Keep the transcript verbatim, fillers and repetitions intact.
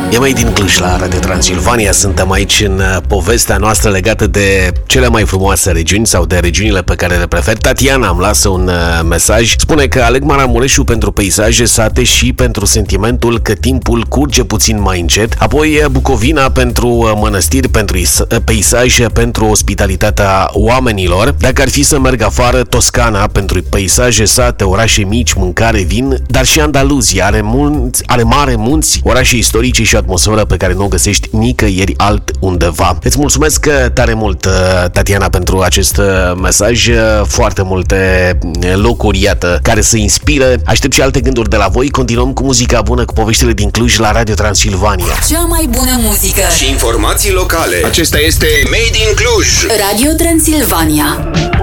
E mai din Cluj la Radio Transilvania. Suntem aici în povestea noastră legată de cele mai frumoase regiuni sau de regiunile pe care le prefer. Tatiana îmi lasă un mesaj. Spune că aleg Maramureșul pentru peisaje, sate și pentru sentimentul că timpul curge puțin mai încet. Apoi Bucovina pentru mănăstiri, pentru peisaje, pentru ospitalitatea oamenilor. Dacă ar fi să merg afară, Toscana pentru peisaje, sate, orașe mici, mâncare, vin, dar și Andaluzia are, munți, are mare munți, orașe istorice și atmosferă pe care nu o găsești nicăieri altundeva. Îți mulțumesc tare mult, Tatiana, pentru acest mesaj. Foarte multe locuri, iată, care să inspiră. Aștept și alte gânduri de la voi. Continuăm cu muzica bună, cu poveștile din Cluj la Radio Transilvania. Cea mai bună muzică și informații locale. Acesta este Made in Cluj. Radio Transilvania.